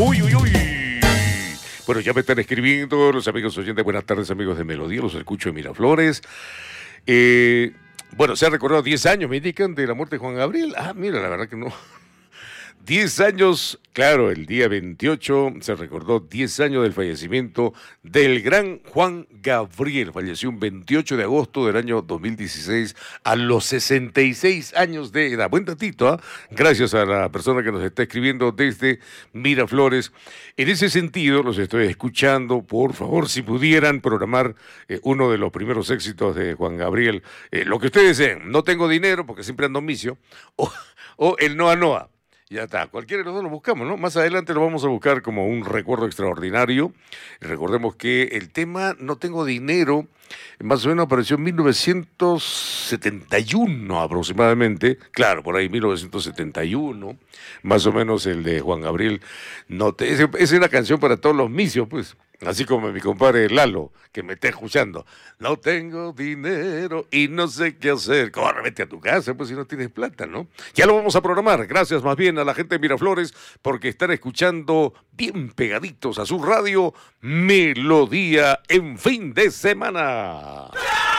Uy, uy, uy. Bueno, ya me están escribiendo los amigos oyentes. Buenas tardes, amigos de Melodía. Los escucho en Miraflores. Bueno, se ha recordado 10 años, me indican, de la muerte de Juan Gabriel. Ah, mira, la verdad que no. 10 años, claro, el día 28 se recordó 10 años del fallecimiento del gran Juan Gabriel. Falleció un 28 de agosto del año 2016 a los 66 años de edad. Buen datito, ¿ah? Gracias a la persona que nos está escribiendo desde Miraflores. En ese sentido, los estoy escuchando. Por favor, si pudieran programar uno de los primeros éxitos de Juan Gabriel. Lo que ustedes deseen. No tengo dinero porque siempre ando misio. O el Noa Noa. Ya está, cualquiera de los dos lo buscamos, ¿no? Más adelante lo vamos a buscar como un recuerdo extraordinario. Recordemos que el tema No tengo dinero, más o menos apareció en 1971 aproximadamente. Claro, por ahí 1971, más o menos el de Juan Gabriel. Esa es una canción para todos los misios, pues. Así como mi compadre Lalo, que me está escuchando. No tengo dinero y no sé qué hacer. Corre, vete a tu casa, pues si no tienes plata, ¿no? Ya lo vamos a programar. Gracias más bien a la gente de Miraflores porque están escuchando bien pegaditos a su radio Melodía en fin de semana.